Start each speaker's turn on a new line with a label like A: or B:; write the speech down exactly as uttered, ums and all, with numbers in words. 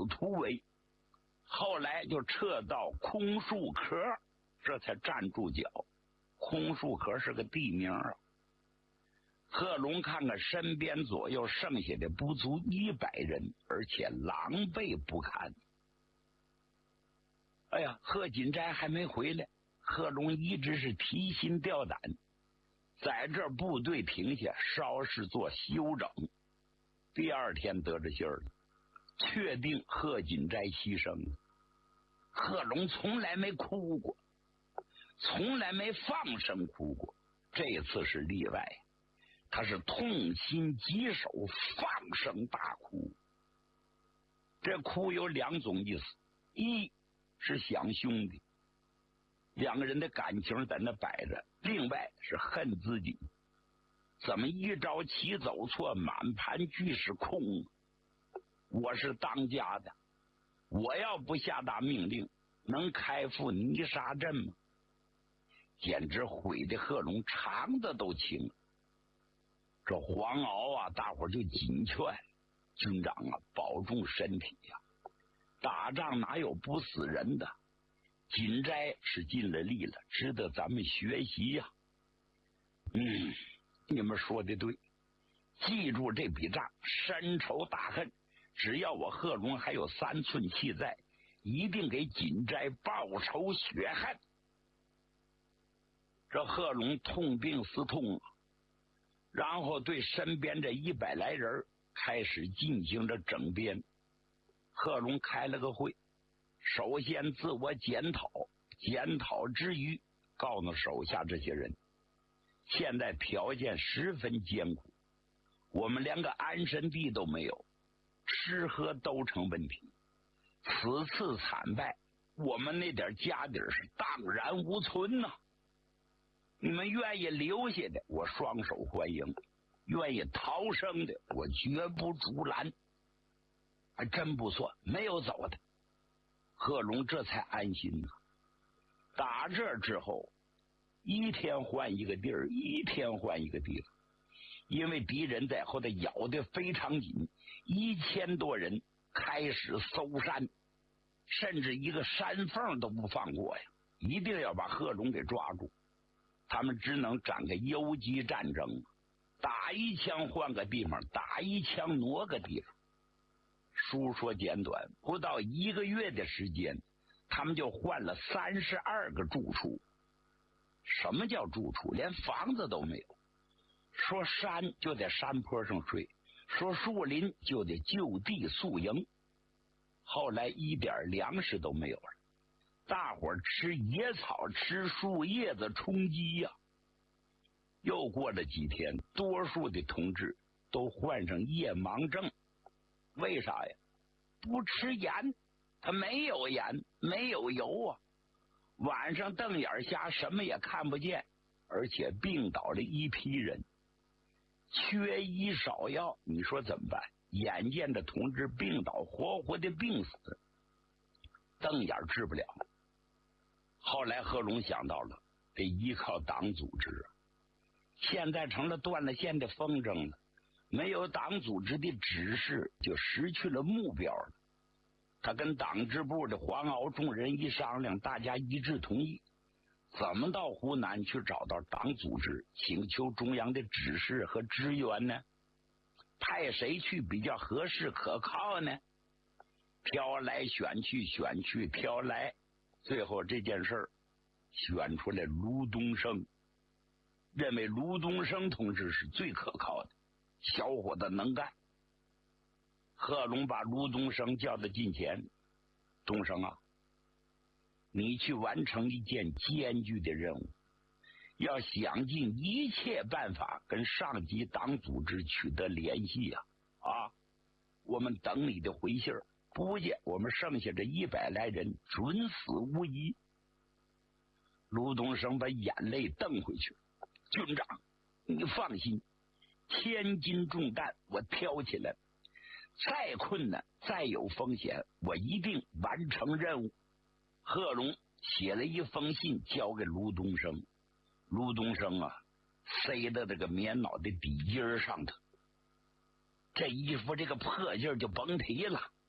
A: 突围，后来就撤到空树壳，这才站住脚。空树壳是个地名啊。贺龙看看身边左右剩下的不足一百人，而且狼狈不堪。哎呀，贺锦斋还没回来，贺龙一直是提心吊胆，在这儿部队停下，稍事做休整。第二天得着信儿了，确定贺锦斋牺牲了。贺龙从来没哭过，从来没放声哭过，这次是例外。他是痛心疾首，放声大哭。这哭有两种意思，一是想兄弟，两个人的感情在那摆着；另外是恨自己，怎么一招棋走错，满盘俱是空。我是当家的，我要不下达命令，能开赴泥沙镇吗？简直毁的贺龙肠子都青了。这黄敖啊，大伙就紧劝军长啊，保重身体呀、啊！打仗哪有不死人的？锦斋是尽了力了，值得咱们学习呀、啊。嗯，你们说的对，记住这笔账，深仇大恨，只要我贺龙还有三寸气在，一定给锦斋报仇雪恨。这贺龙痛定思痛啊，然后对身边这一百来人开始进行着整编。贺龙开了个会，首先自我检讨，检讨之余告诉手下这些人，现在条件十分艰苦，我们连个安身地都没有，吃喝都成问题。此次惨败，我们那点家底是荡然无存呐、啊！你们愿意留下的，我双手欢迎；愿意逃生的，我绝不阻拦。还真不错，没有走的。贺龙这才安心呢。打这之后，一天换一个地儿，一天换一个地方，因为敌人在后头咬得非常紧，一千多人开始搜山，甚至一个山缝都不放过呀，一定要把贺龙给抓住。他们只能展开游击战争，打一枪换个地方，打一枪挪个地方。书说简短，不到一个月的时间，他们就换了三十二个住处。什么叫住处？连房子都没有。说山就在山坡上睡，说树林就得就地宿营。后来一点粮食都没有了，大伙儿吃野草，吃树叶子充饥呀、啊。又过了几天，多数的同志都患上夜盲症。为啥呀？不吃盐，他没有盐，没有油啊。晚上瞪眼瞎，什么也看不见，而且病倒了一批人，缺医少药，你说怎么办？眼见着同志病倒，活活的病死，瞪眼治不了。后来贺龙想到了，得依靠党组织，现在成了断了线的风筝了，没有党组织的指示，就失去了目标了。他跟党支部的黄敖众人一商量，大家一致同意，怎么到湖南去找到党组织，请求中央的指示和支援呢？派谁去比较合适可靠呢？挑来选去，选去挑来，最后这件事儿选出来卢东升，认为卢东升同志是最可靠的，小伙子能干。贺龙把卢东升叫到近前，东升啊，你去完成一件艰巨的任务，要想尽一切办法跟上级党组织取得联系呀！啊，啊，我们等你的回信儿，估计我们剩下这一百来人准死无疑。卢东升把眼泪瞪回去，军长，你放心，千斤重担我挑起来，再困难再有风险，我一定完成任务。贺龙写了一封信交给卢东升，卢东升啊，塞到这个棉袄的底襟上头，这衣服这个破劲儿就甭提了。